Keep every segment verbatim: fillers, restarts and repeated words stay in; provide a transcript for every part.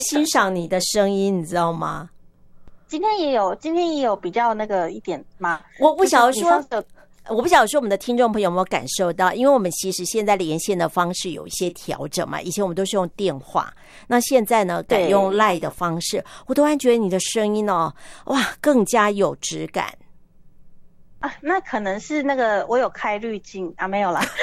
欣赏你的声音，你知道吗？ 今天也有，今天也有比较那个一点嘛。 我不晓得说，我不晓得说我们的听众朋友有没有感受到，因为我们其实现在连线的方式有一些调整嘛，以前我们都是用电话，那现在呢改用 LINE 的方式，我突然觉得你的声音哦，哇，更加有质感。 啊，那可能是那个我有开滤镜啊，没有啦。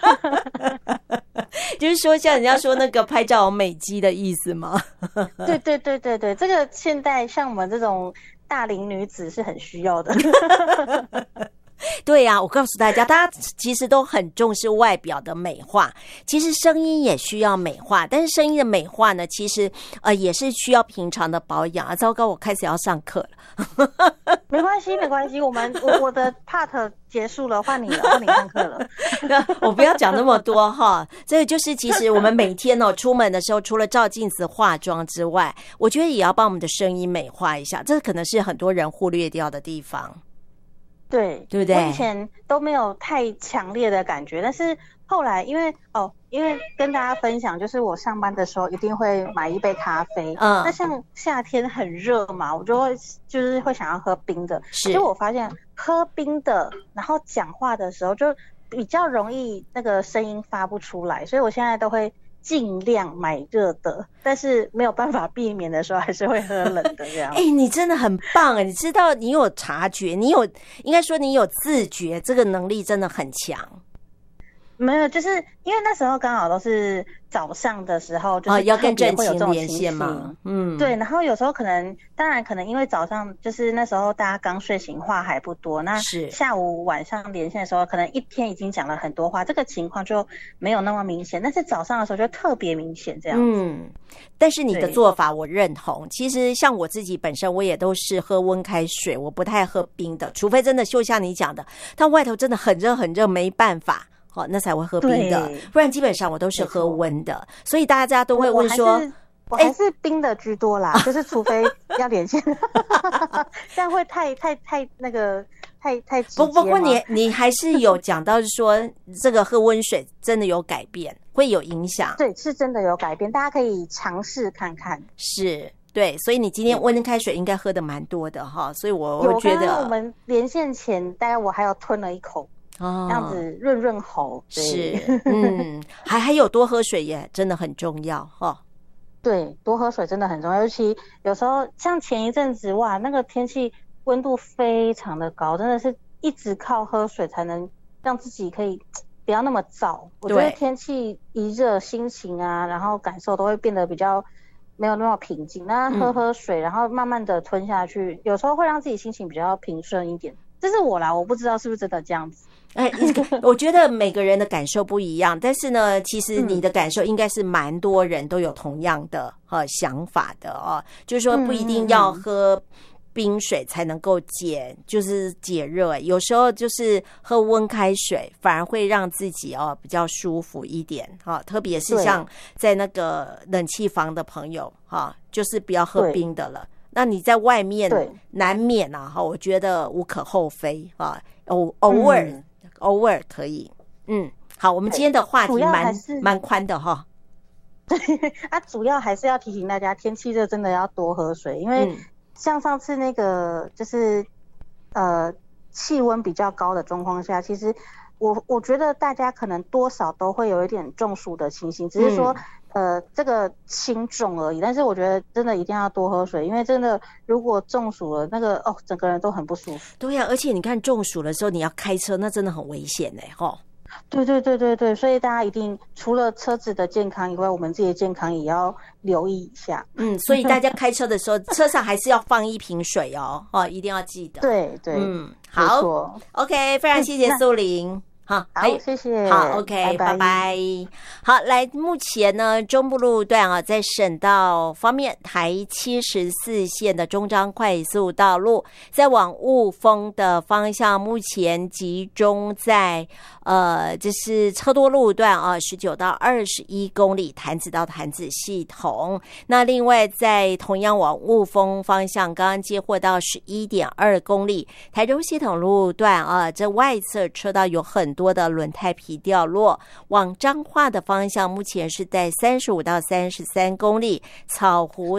就是说像人家说那个拍照有美肌的意思吗？ 对对对对对，这个现在像我们这种大龄女子是很需要的。 对呀、啊，我告诉大家，大家其实都很重视外表的美化，其实声音也需要美化，但是声音的美化呢，其实呃也是需要平常的保养啊。糟糕，我开始要上课了。 没关系，没关系，我们我我的 part 结束了，换你了，换你上课了。 我不要讲那么多哈，这个就是其实我们每天哦出门的时候，除了照镜子、化妆之外，我觉得也要帮我们的声音美化一下，这可能是很多人忽略掉的地方。 对， 对不对？ 我以前都没有太强烈的感觉，但是后来因为哦，因为跟大家分享，就是我上班的时候一定会买一杯咖啡。嗯，那像夏天很热嘛，我就会就是会想要喝冰的。是，结果我发现喝冰的，然后讲话的时候就比较容易那个声音发不出来，所以我现在都会尽量买热的，但是没有办法避免的时候，还是会喝冷的这样。 哎、欸，你真的很棒哎！你知道，你有察觉，你有应该说你有自觉，这个能力真的很强。 没有，就是因为那时候刚好都是早上的时候，就是要跟正情连线嘛， 嗯，对。然后有时候可能，当然可能因为早上就是那时候大家刚睡醒，话还不多，那下午晚上连线的时候，可能一天已经讲了很多话，这个情况就没有那么明显。但是早上的时候就特别明显这样子。 嗯，但是你的做法我认同。其实像我自己本身，我也都是喝温开水，我不太喝冰的，除非真的就像你讲的，它外头真的很热很热，没办法。哦，那才会喝冰的，不然基本上我都是喝温的，所以大家都会问说， 我还是冰的居多啦，欸、就是除非要连线，这样会太太太那个太太直接。 不不过你你还是有讲到说，这个喝温水真的有改变，会有影响。 对，是真的有改变，大家可以尝试看看。 是。对，所以你今天温开水应该喝的蛮多的哈，所以我我觉得我们连线前，大概我还有吞了一口。哦，这样子润润喉是，嗯，还还有多喝水也真的很重要哈、哦。 对，多喝水真的很重要，尤其有时候像前一阵子哇，那个天气温度非常的高，真的是一直靠喝水才能让自己可以不要那么燥。我觉得天气一热，心情啊，然后感受都会变得比较没有那么平静。那喝喝水，嗯、然后慢慢的吞下去，有时候会让自己心情比较平顺一点。这是我啦，我不知道是不是真的这样子。 哎，我觉得每个人的感受不一样，但是呢，其实你的感受应该是蛮多人都有同样的呃想法的哦，就是说不一定要喝冰水才能够解，就是解热。有时候就是喝温开水，反而会让自己哦比较舒服一点哈、哦。特别是像在那个冷气房的朋友哈、哦，就是不要喝冰的了。那你在外面难免啊哈，我觉得无可厚非啊，偶偶尔、嗯、偶尔可以。嗯，好，我们今天的话题蛮蛮宽的哈。 对啊，主要还是要提醒大家，天气热真的要多喝水，因为像上次那个就是呃气温比较高的状况下，其实我我觉得大家可能多少都会有一点中暑的情形，只是说。嗯呃，这个轻重而已，但是我觉得真的一定要多喝水，因为真的如果中暑了，那个哦，整个人都很不舒服。 对呀、啊，而且你看中暑的时候你要开车，那真的很危险哎吼。 对对对对对，所以大家一定除了车子的健康以外，我们自己的健康也要留意一下。 嗯，所以大家开车的时候，车上还是要放一瓶水哦，哦，一定要记得。 对对， 嗯，好 ，OK， 非常谢谢素玲。好， 好，谢谢。 好 ，OK， 拜拜。好，来，目前呢，中部路段啊，在省道方面，台七十四线的中彰快速道路，在往雾峰的方向，目前集中在呃，这是车多路段啊，十九到二十一公里，潭子到潭子系统。那另外，在同样往雾峰方向，刚刚接获到十一点二公里，台中系统路段啊，这外侧车道有很多的轮胎皮掉落，往彰化的方向目前是在三十五到三十三公里，草湖